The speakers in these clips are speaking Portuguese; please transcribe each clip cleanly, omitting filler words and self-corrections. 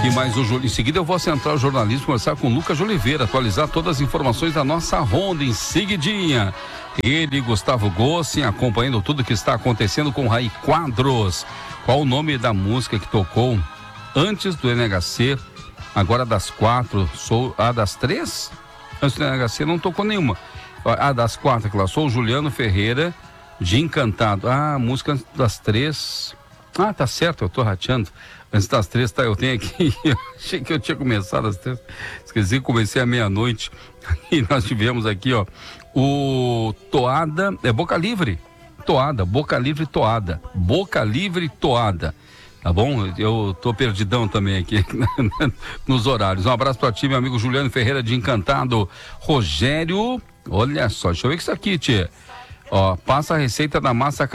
aqui mais um. Em seguida eu vou à Central Jornalismo conversar com o Lucas Oliveira, atualizar todas as informações da nossa ronda em seguidinha. Ele, Gustavo Gossin, acompanhando tudo que está acontecendo com Raí Quadros. Qual o nome da música que tocou antes do NHC, agora das 4, das 3? Antes do NHC não tocou nenhuma. Das 4, que lá, sou o Juliano Ferreira, de Encantado. Música das 3. Tá certo, eu tô rateando. Antes das 3, tá, eu tenho aqui. Eu achei que eu tinha começado às 3. Esqueci que comecei à meia-noite. E nós tivemos aqui, ó, o Toada, Boca Livre. Toada, Boca Livre Toada. Boca Livre Toada. Tá bom? Eu tô perdidão também aqui nos horários. Um abraço pra ti, meu amigo Juliano Ferreira de Encantado. Rogério, olha só, deixa eu ver o que é isso aqui, tia. Ó, passa a receita da massa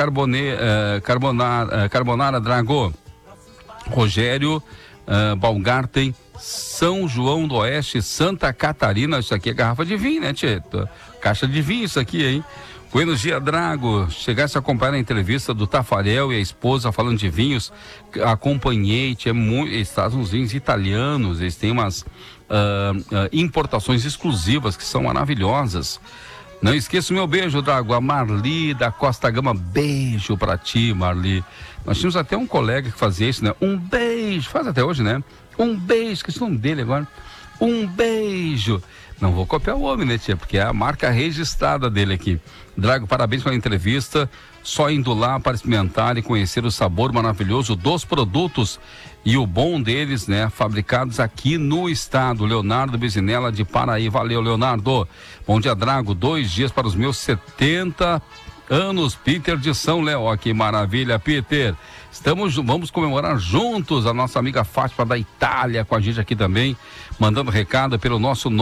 carbonara Drago. Rogério Baumgarten, São João do Oeste, Santa Catarina. Isso aqui é garrafa de vinho, né, tia? Caixa de vinho isso aqui, hein? Buenos dias, Drago. Chegasse a acompanhar a entrevista do Tafarel e a esposa falando de vinhos. Acompanhei, estão uns vinhos italianos. Eles têm umas importações exclusivas que são maravilhosas. Não esqueça o meu beijo, Drago. A Marli da Costa Gama, beijo pra ti, Marli. Nós tínhamos até um colega que fazia isso, né? Um beijo, faz até hoje, né? Um beijo, esqueci o nome dele agora. Um beijo. Não vou copiar o homem, né, tia? Porque é a marca registrada dele aqui. Drago, parabéns pela entrevista. Só indo lá para experimentar e conhecer o sabor maravilhoso dos produtos e o bom deles, né? Fabricados aqui no estado. Leonardo Bisinella de Paraí. Valeu, Leonardo. Bom dia, Drago. 2 dias para os meus 70 anos. Peter de São Léo. Ó, que maravilha, Peter. Vamos comemorar juntos. A nossa amiga Fátima da Itália com a gente aqui também, mandando recado pelo nosso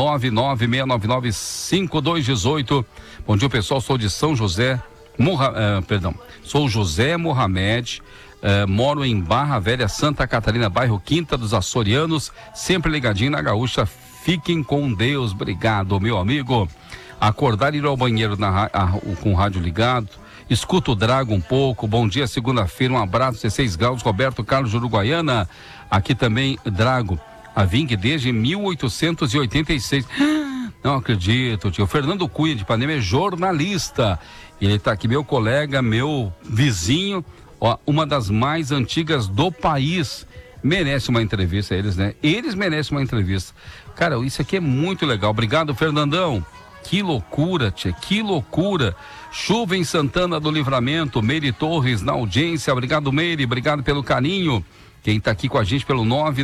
996995218. Bom dia, pessoal. Sou de São José, sou José Mohamed, moro em Barra Velha, Santa Catarina, bairro Quinta dos Açorianos, sempre ligadinho na Gaúcha. Fiquem com Deus. Obrigado, meu amigo. Acordar e ir ao banheiro com o rádio ligado. Escuta o Drago um pouco. Bom dia, segunda-feira. Um abraço, 16 graus. Roberto Carlos de Uruguaiana. Aqui também, Drago. A Ving desde 1886. Não acredito, tio. Fernando Cunha de Ipanema é jornalista. Ele está aqui, meu colega, meu vizinho. Ó, uma das mais antigas do país. Merece uma entrevista, eles, né? Eles merecem uma entrevista. Cara, isso aqui é muito legal. Obrigado, Fernandão. Que loucura, tia, que loucura. Chuva em Santana do Livramento, Meire Torres na audiência. Obrigado, Meire, obrigado pelo carinho. Quem tá aqui com a gente pelo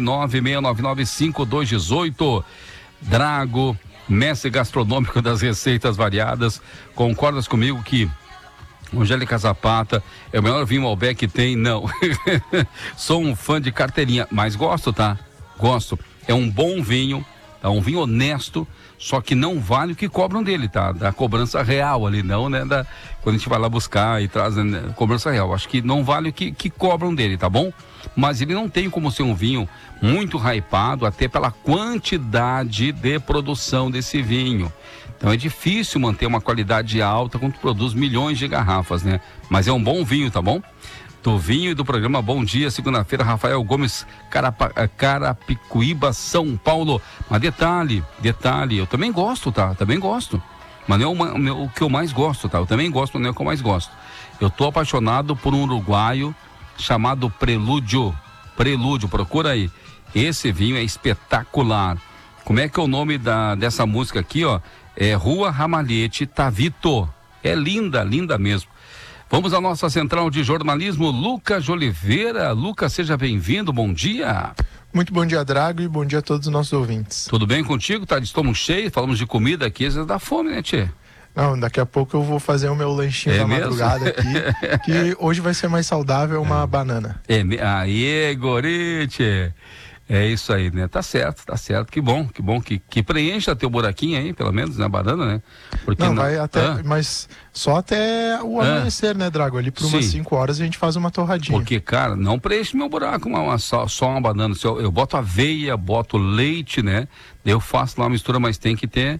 996995218. Drago, mestre gastronômico das receitas variadas. Concordas comigo que Angélica Zapata é o melhor vinho Malbec que tem? Não. Sou um fã de carteirinha, mas gosto, tá? Gosto. É um bom vinho, é um vinho honesto, só que não vale o que cobram dele, tá? Da cobrança real ali, não, né? Quando a gente vai lá buscar e traz, né, cobrança real. Acho que não vale o que cobram dele, tá bom? Mas ele não tem como ser um vinho muito hypado, até pela quantidade de produção desse vinho. Então é difícil manter uma qualidade alta quando produz milhões de garrafas, né? Mas é um bom vinho, tá bom? Do vinho e do programa Bom Dia, segunda-feira, Rafael Gomes, Carapicuíba, São Paulo. Mas detalhe, eu também gosto, tá? Também gosto. Mas não é o que eu mais gosto, tá? Eu também gosto, mas não é o que eu mais gosto. Eu tô apaixonado por um uruguaio chamado Prelúdio. Prelúdio, procura aí. Esse vinho é espetacular. Como é que é o nome dessa música aqui, ó? É Rua Ramalhete Tavito. É linda, linda mesmo. Vamos à nossa central de jornalismo, Lucas Oliveira. Lucas, seja bem-vindo, bom dia. Muito bom dia, Drago, e bom dia a todos os nossos ouvintes. Tudo bem contigo? Tá de estômago cheio? Falamos de comida aqui, às vezes dá fome, né, tchê? Não, daqui a pouco eu vou fazer o meu lanchinho da madrugada aqui, que hoje vai ser mais saudável, uma banana. Aê, Gorite! É isso aí, né? Tá certo. Que bom que preencha teu buraquinho aí, pelo menos, na banana, né? Porque não, vai até, mas só até o amanhecer, né, Drago? Ali por umas 5 horas a gente faz uma torradinha. Porque, cara, não preenche meu buraco só uma banana. Eu boto aveia, boto leite, né? Eu faço lá uma mistura, mas tem que ter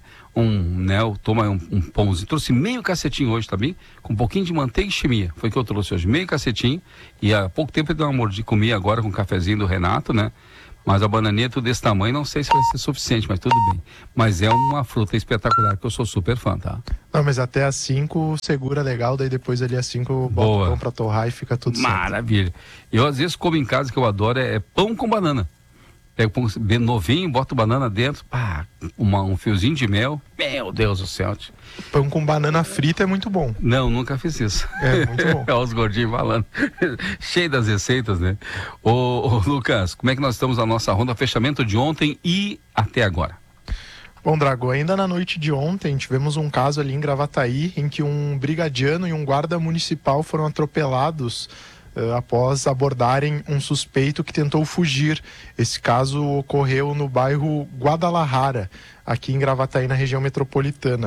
toma um pãozinho. Trouxe meio cacetinho hoje também, com um pouquinho de manteiga e chimia. Foi o que eu trouxe hoje, meio cacetinho. E há pouco tempo eu dei uma mordida, comi agora com o cafezinho do Renato, né? Mas a bananinha tudo desse tamanho, não sei se vai ser suficiente, mas tudo bem. Mas é uma fruta espetacular, que eu sou super fã, tá? Não, mas até às 5 segura legal, daí depois ali às 5 bota o pão pra torrar e fica tudo certo. Maravilha. Eu às vezes como em casa, que eu adoro, é pão com banana. Pego pão bem novinho, boto banana dentro, um fiozinho de mel. Meu Deus do céu. Pão com banana frita é muito bom. Não, nunca fiz isso. É muito bom. Olha os gordinhos falando. Cheio das receitas, né? Ô, Lucas, como é que nós estamos na nossa ronda? Fechamento de ontem e até agora. Bom, Drago, ainda na noite de ontem tivemos um caso ali em Gravataí em que um brigadiano e um guarda municipal foram atropelados após abordarem um suspeito que tentou fugir. Esse caso ocorreu no bairro Guadalajara, aqui em Gravataí, na região metropolitana.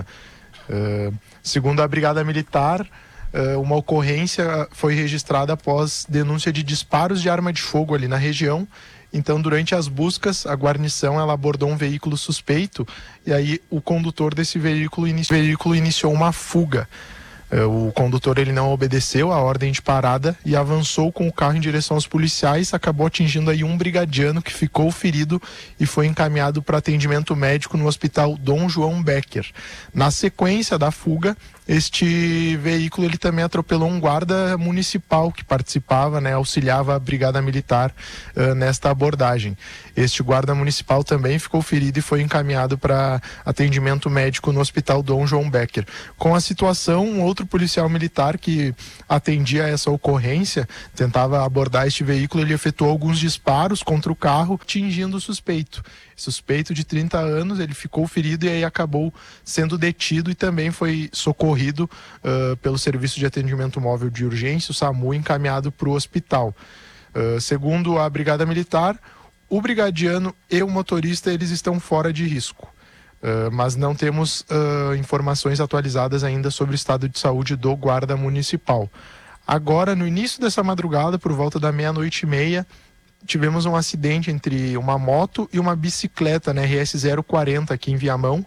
Segundo a Brigada Militar, uma ocorrência foi registrada após denúncia de disparos de arma de fogo ali na região. Então, durante as buscas, a guarnição ela abordou um veículo suspeito e aí o condutor desse veículo iniciou uma fuga. O condutor ele não obedeceu à ordem de parada e avançou com o carro em direção aos policiais, acabou atingindo aí um brigadiano que ficou ferido e foi encaminhado para atendimento médico no hospital Dom João Becker. Na sequência da fuga, este veículo ele também atropelou um guarda municipal que participava, auxiliava a Brigada Militar nesta abordagem. Este guarda municipal também ficou ferido e foi encaminhado para atendimento médico no hospital Dom João Becker. Com a situação, um outro policial militar que atendia a essa ocorrência, tentava abordar este veículo, ele efetuou alguns disparos contra o carro, atingindo o suspeito. Suspeito de 30 anos, ele ficou ferido e aí acabou sendo detido e também foi socorrido pelo Serviço de Atendimento Móvel de Urgência, o SAMU, encaminhado para o hospital. Segundo a Brigada Militar, o brigadiano e o motorista eles estão fora de risco. Mas não temos informações atualizadas ainda sobre o estado de saúde do guarda municipal. Agora, no início dessa madrugada, por volta da 00:30, tivemos um acidente entre uma moto e uma bicicleta na RS 040 aqui em Viamão.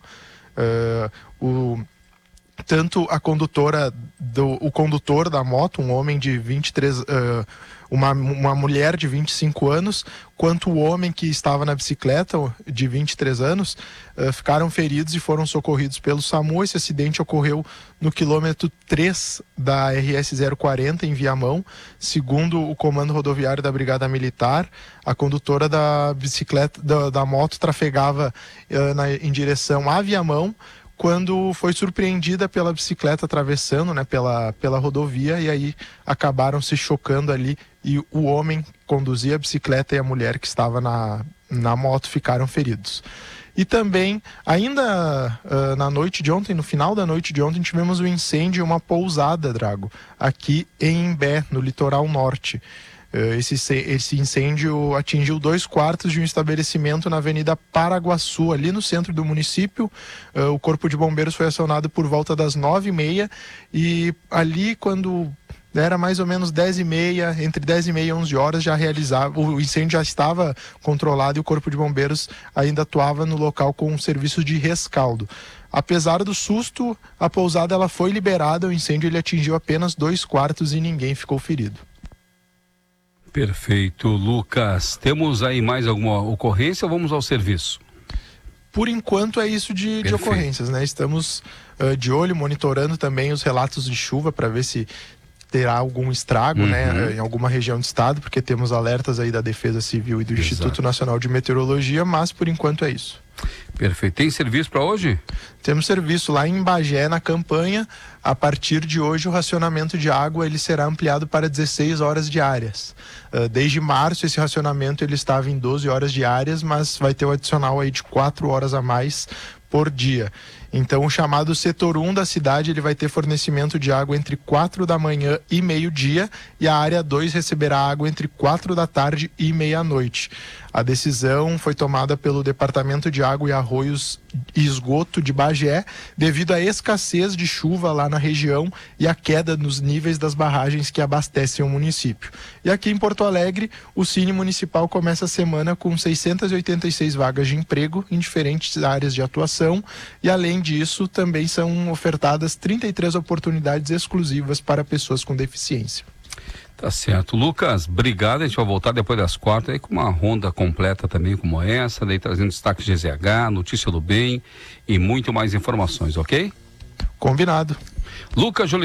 Tanto a condutora, o condutor da moto, um homem de 23, uma mulher de 25 anos, quanto o homem que estava na bicicleta, de 23 anos, ficaram feridos e foram socorridos pelo SAMU. Esse acidente ocorreu no quilômetro 3 da RS 040 em Viamão. Segundo o Comando Rodoviário da Brigada Militar, a condutora da bicicleta, da moto, trafegava em direção a Viamão, quando foi surpreendida pela bicicleta atravessando, pela rodovia, e aí acabaram se chocando ali e o homem que conduzia a bicicleta e a mulher que estava na moto ficaram feridos. E também, ainda na noite de ontem, no final da noite de ontem, tivemos um incêndio em uma pousada, Drago, aqui em Imbé, no litoral norte. Esse incêndio atingiu 2/4 de um estabelecimento na Avenida Paraguaçu, ali no centro do município. O Corpo de Bombeiros foi acionado por volta das 9:30 e ali, quando era mais ou menos 10:30, entre 10:30 e 11 horas, o incêndio já estava controlado e o Corpo de Bombeiros ainda atuava no local com um serviço de rescaldo. Apesar do susto, a pousada ela foi liberada, o incêndio ele atingiu apenas 2/4 e ninguém ficou ferido. Perfeito, Lucas. Temos aí mais alguma ocorrência ou vamos ao serviço? Por enquanto é isso de ocorrências, Estamos de olho, monitorando também os relatos de chuva para ver se terá algum estrago, em alguma região do estado, porque temos alertas aí da Defesa Civil e do Instituto Nacional de Meteorologia, mas por enquanto é isso. Perfeito. Tem serviço para hoje? Temos serviço lá em Bagé, na campanha. A partir de hoje, o racionamento de água ele será ampliado para 16 horas diárias. Desde março, esse racionamento ele estava em 12 horas diárias, mas vai ter o adicional aí de 4 horas a mais por dia. Então, o chamado setor 1 da cidade, ele vai ter fornecimento de água entre 4 da manhã e meio-dia, e a área 2 receberá água entre 4 da tarde e meia-noite. A decisão foi tomada pelo Departamento de Água e Arroios e Esgoto de Bagé, devido à escassez de chuva lá na região e à queda nos níveis das barragens que abastecem o município. E aqui em Porto Alegre, o Cine Municipal começa a semana com 686 vagas de emprego em diferentes áreas de atuação, e além disso, também são ofertadas 33 oportunidades exclusivas para pessoas com deficiência. Tá certo. Lucas, obrigado. A gente vai voltar depois das 4 aí com uma ronda completa também como essa, daí trazendo destaque de GZH, notícia do bem e muito mais informações, ok? Combinado. Lucas